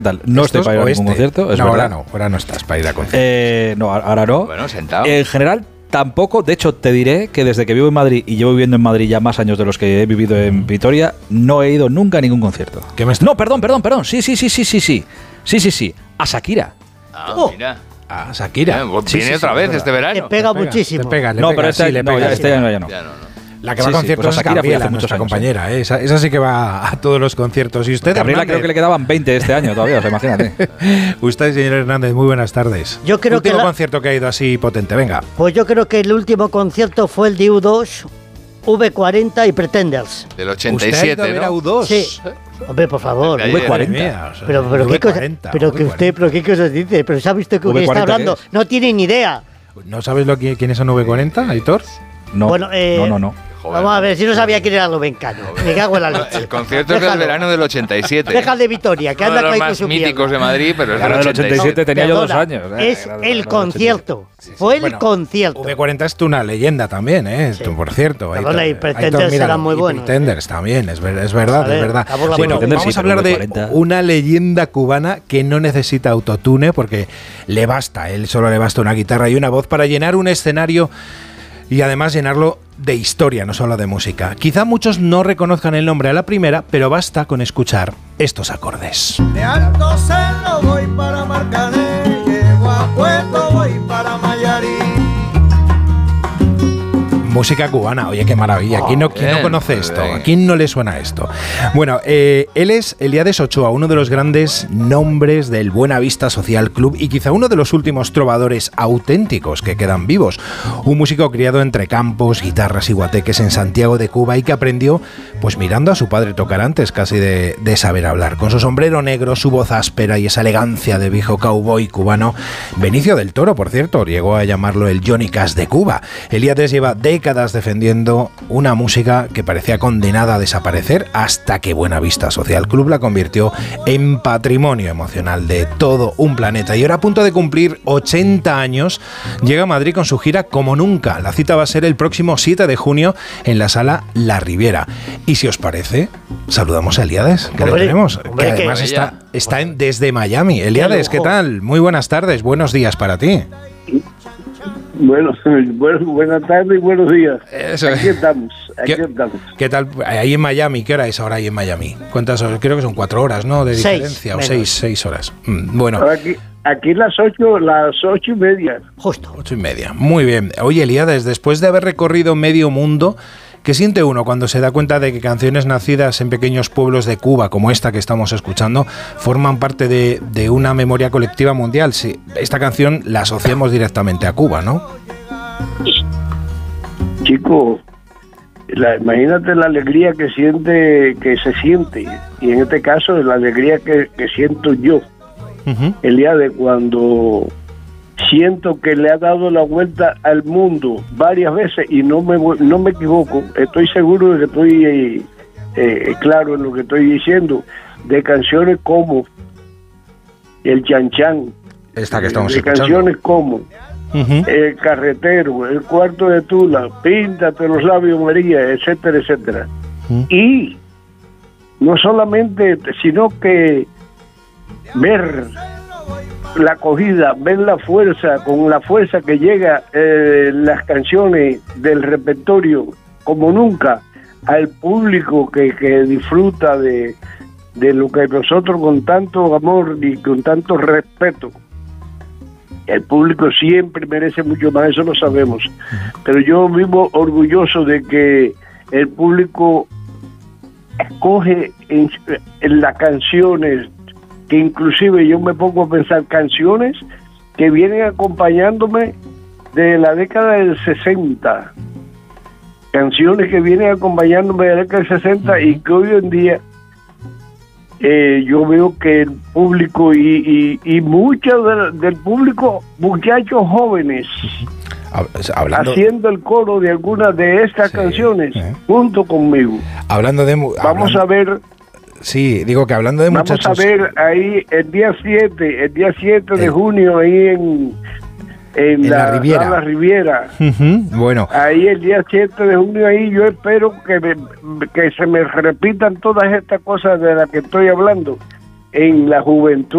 No estoy para ir a ningún concierto, es no, verdad. Ahora no estás para ir a conciertos. No, ahora no. Bueno, sentado. En general, tampoco. De hecho, te diré que desde que vivo en Madrid y llevo viviendo en Madrid ya más años de los que he vivido en Vitoria, no he ido nunca a ningún concierto. No, perdón. Sí. A Shakira. Mira. A Shakira. Viene otra vez este verano. Te pega muchísimo. Pero este año ya no. La que va a conciertos pues es Gabriela, nuestra compañera. Esa sí que va a todos los conciertos. ¿Y usted, Gabriela, Hernández? creo que le quedaban 20 este año todavía, o sea, imagínate. Usted, señor Hernández, muy buenas tardes. Yo creo último que concierto que ha ido así potente, venga. Pues yo creo que el último concierto fue el de U2, V40 y Pretenders. Del 87, ¿Usted ha ido a ver a ¿no? U2? Sí. Hombre, por favor. V40. Pero qué cosas dice, pero ¿se ha visto que V40 está hablando? ¿qué es? No tiene ni idea. ¿No sabes quiénes son V40, Aitor? No, Bueno, no. Joder. Vamos a ver, si no sabía quién era Lobencano. Me cago en la leche. El concierto es del verano del 87. Deja el de Vitoria, que Uno anda de los con más su míticos de Madrid, pero es Claro, del del 87 tenía yo 2 Perdona, años. Es el concierto. Fue el concierto. V40 es una leyenda también, Sí. Por cierto. Perdona, y Pretenders eran muy buenos. Pretenders también, es verdad, Joder, es verdad. acabó la Bueno, Pretenders, vamos sí, a hablar de V40. una leyenda cubana que no necesita autotune porque le basta, él solo le basta una guitarra y una voz para llenar un escenario y además llenarlo de historia, no solo de música. Quizá muchos no reconozcan el nombre a la primera, pero basta con escuchar estos acordes. De Alto Cerro voy para Marcané, llego a Puerto, voy para Mayarí. Música cubana, oye, qué maravilla. ¿Quién no conoce esto? ¿A quién no le suena esto? Bueno, él es Elías Ochoa, uno de los grandes nombres del Buenavista Social Club y quizá uno de los últimos trovadores auténticos que quedan vivos. Un músico criado entre campos, guitarras y guateques en Santiago de Cuba y que aprendió pues mirando a su padre tocar antes casi de saber hablar. Con su sombrero negro, su voz áspera y esa elegancia de viejo cowboy cubano, Benicio del Toro, por cierto, llegó a llamarlo el Johnny Cash de Cuba. Elías lleva décadas defendiendo una música que parecía condenada a desaparecer hasta que Buenavista Social Club la convirtió en patrimonio emocional de todo un planeta. Y ahora, a punto de cumplir 80 años, llega a Madrid con su gira Como Nunca. La cita va a ser el próximo 7 de junio en la sala La Riviera. Y si os parece, saludamos a Elías, que lo tenemos, que además está desde Miami. Elías, ¿qué tal? Muy buenas tardes, buenos días para ti. Bueno, buenas tardes y buenos días. Eso. Aquí estamos. ¿Qué tal ahí en Miami? ¿Qué hora es ahora ahí en Miami? ¿Cuántas horas? Creo que son 4 horas, ¿no? De diferencia, o 6 horas. Bueno. Aquí las 8:30. Justo. 8:30. Muy bien. Oye, Elías, después de haber recorrido medio mundo, ¿qué siente uno cuando se da cuenta de que canciones nacidas en pequeños pueblos de Cuba, como esta que estamos escuchando, forman parte de una memoria colectiva mundial? Sí, esta canción la asociamos directamente a Cuba, ¿no? Chico, imagínate la alegría que se siente, y en este caso la alegría que siento yo, el día de cuando siento que le ha dado la vuelta al mundo varias veces y no me equivoco, estoy seguro de que estoy claro en lo que estoy diciendo, de canciones como El Chan Chan, esta que estamos de escuchando. canciones como El Carretero, El Cuarto de Tula, Píntate los labios María, etcétera, etcétera. Y no solamente, sino que ver la acogida, ver la fuerza, con la fuerza que llega las canciones del repertorio como nunca al público que disfruta de lo que nosotros con tanto amor y con tanto respeto. El público siempre merece mucho más, eso lo sabemos, pero yo vivo orgulloso de que el público escoge en las canciones, que inclusive yo me pongo a pensar canciones que vienen acompañándome de la década del 60, canciones que vienen acompañándome de la década del 60 y que hoy en día yo veo que el público y mucho del público, muchachos jóvenes, haciendo el coro de algunas de estas canciones junto conmigo. Hablando de vamos a ver. Sí, digo que hablando de muchachos. Vamos a ver ahí el día 7 de junio ahí en la Riviera. La Riviera. Bueno. Ahí el día 7 de junio ahí yo espero que se me repitan todas estas cosas de las que estoy hablando en la juventud